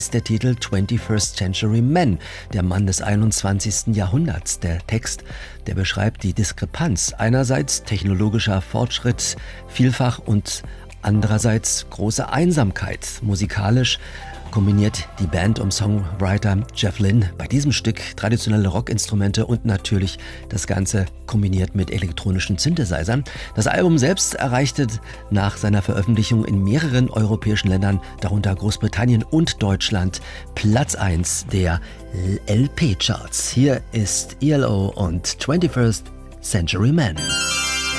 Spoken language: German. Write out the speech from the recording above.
ist der Titel 21st Century Man, der Mann des 21. Jahrhunderts. Der Text, der beschreibt die Diskrepanz einerseits technologischer Fortschritt, vielfach und andererseits große Einsamkeit. Musikalisch kombiniert die Band um Songwriter Jeff Lynne bei diesem Stück traditionelle Rockinstrumente und natürlich das Ganze kombiniert mit elektronischen Synthesizern. Das Album selbst erreichte nach seiner Veröffentlichung in mehreren europäischen Ländern, darunter Großbritannien und Deutschland, Platz 1 der LP-Charts. Hier ist ELO und 21st Century Man.